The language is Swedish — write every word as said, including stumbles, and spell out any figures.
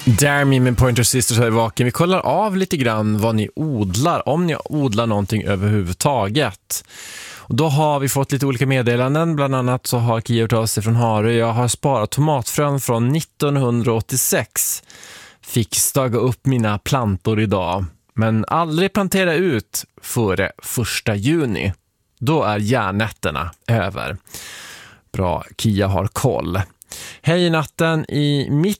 Därmed med Pointer Sisters här i vaken. Vi kollar av lite grann vad ni odlar, om ni odlar någonting överhuvudtaget. Och då har vi fått lite olika meddelanden. Bland annat så har Kia hört av sig från Harö. Jag har sparat tomatfrön från nittonhundraåttiosex. Fick staga upp mina plantor idag. Men aldrig plantera ut före första juni. Då är järnätterna över. Bra, Kia har koll. Hej natten, i mitt